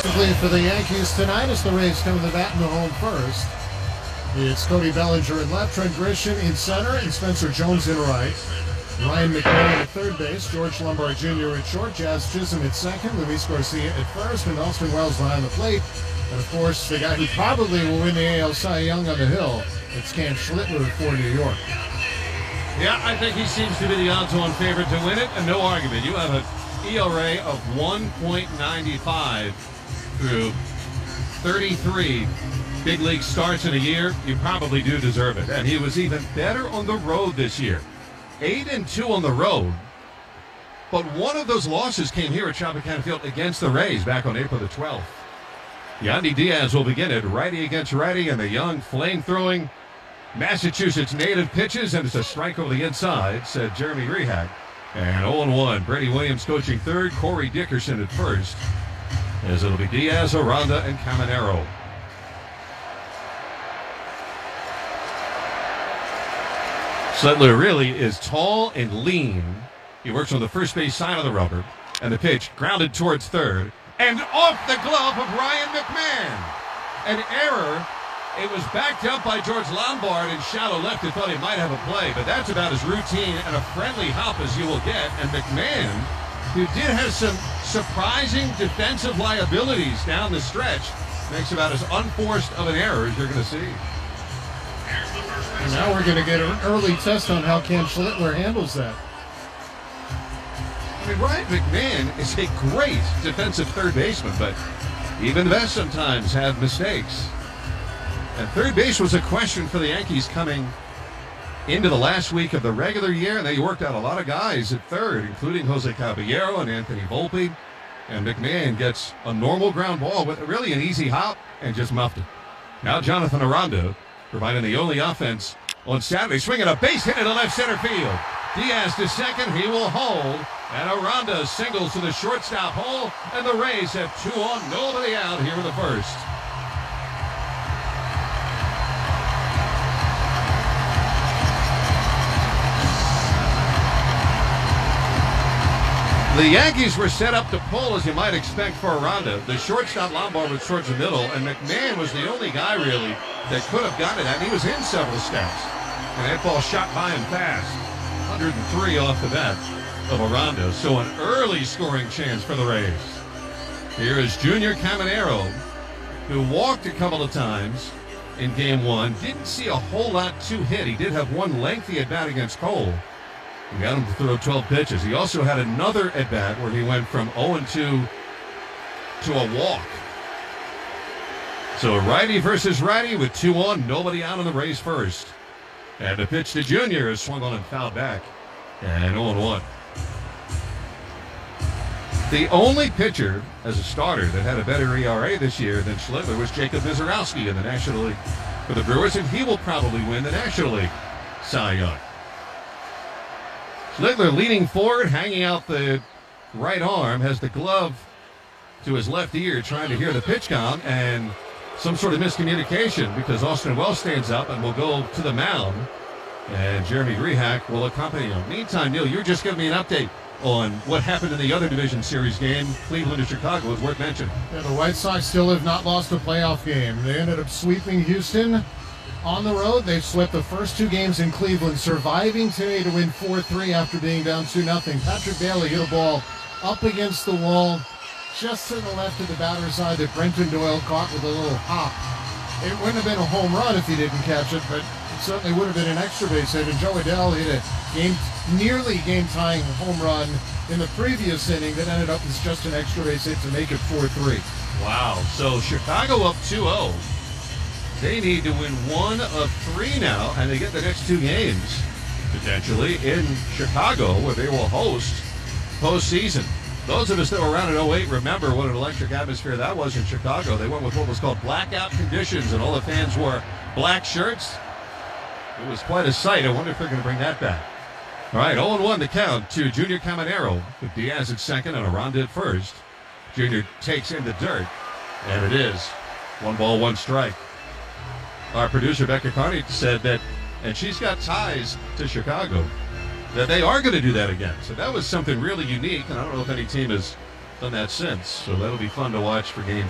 Defensively for the Yankees tonight as the Rays come to the bat in the home first. It's Cody Bellinger in left, Trent Grisham in center, and Spencer Jones in right. Ryan McMahon at third base, George Lombard Jr. at short, Jazz Chisholm at second, Luis Garcia at first, and Austin Wells behind the plate. And of course, the guy who probably will win the AL Cy Young on the hill, it's Cam Schlittler for New York. Yeah, I think he seems to be the odds-on favorite to win it, and no argument. You have an ERA of 1.95 through 33 big league starts in a year. You probably do deserve it. And he was even better on the road this year. 8-2 on the road. But one of those losses came here at Tropicana Field against the Rays back on April the 12th. Yandy Diaz will begin it, righty against righty, and the young flame-throwing Massachusetts native pitches, and it's a strike over the inside, said Jeremy Rehak. And 0-1. Brady Williams coaching third, Corey Dickerson at first, as it'll be Diaz, Aranda, and Caminero. Schlittler really is tall and lean. He works on the first base side of the rubber, and the pitch grounded towards third, and off the glove of Ryan McMahon. An error. It was backed up by George Lombard in shallow left who thought he might have a play, but that's about as routine and a friendly hop as you will get. And McMahon, who did have some surprising defensive liabilities down the stretch, makes about as unforced of an error as you're going to see. And now we're going to get an early test on how Cam Schlittler handles that. I mean, Ryan McMahon is a great defensive third baseman, but even the best sometimes have mistakes. And third base was a question for the Yankees coming into the last week of the regular year, and they worked out a lot of guys at third, including Jose Caballero and Anthony Volpe. And McMahon gets a normal ground ball with really an easy hop and just muffed it. Now Jonathan Aranda providing the only offense on Saturday, swinging a base hit into left center field. Diaz to second, he will hold, and Aranda singles to the shortstop hole, and the Rays have 2 on, nobody out here in the first. The Yankees were set up to pull, as you might expect, for Aranda. The shortstop Lombard was towards the middle, and McMahon was the only guy, really, that could have gotten it. And he was in several steps. And that ball shot by him fast. 103 off the bat of Aranda. So an early scoring chance for the Rays. Here is Junior Caminero, who walked a couple of times in Game 1. Didn't see a whole lot to hit. He did have one lengthy at-bat against Cole. He got him to throw 12 pitches. He also had another at-bat where he went from 0-2 to a walk. So a righty versus righty with 2 on, nobody out on the Rays first. And the pitch to Junior is swung on and fouled back. And 0-1. The only pitcher as a starter that had a better ERA this year than Schlittler was Jacob Mizorowski in the National League for the Brewers, and he will probably win the National League Cy Young. Schlittler leaning forward, hanging out the right arm, has the glove to his left ear, trying to hear the pitch count, and some sort of miscommunication because Austin Wells stands up and will go to the mound, and Jeremy Rehak will accompany him. Meantime, Neil, you're just giving me an update on what happened in the other Division Series game, Cleveland and Chicago, is worth mentioning. Yeah, the White Sox still have not lost a playoff game. They ended up sweeping Houston on the road. They've swept the first 2 games in Cleveland, surviving today to win 4-3 after being down 2-0. Patrick Bailey hit a ball up against the wall just to the left of the batter's eye that Brenton Doyle caught with a little hop. It wouldn't have been a home run if he didn't catch it, but it certainly would have been an extra base hit. And Joe Adell hit a nearly game-tying home run in the previous inning that ended up as just an extra base hit to make it 4-3. Wow. So Chicago up 2-0. They need to win 1 of 3 now, and they get the next 2 games, potentially, in Chicago, where they will host postseason. Those of us that were around in 08 remember what an electric atmosphere that was in Chicago. They went with what was called blackout conditions, and all the fans wore black shirts. It was quite a sight. I wonder if they're going to bring that back. All right, 0-1 the count to Junior Caminero, with Diaz at second and Aranda at first. Junior takes in the dirt, and it is 1 ball, 1 strike. Our producer, Becca Carney, said that, and she's got ties to Chicago, that they are going to do that again. So that was something really unique, and I don't know if any team has done that since. So that'll be fun to watch for Game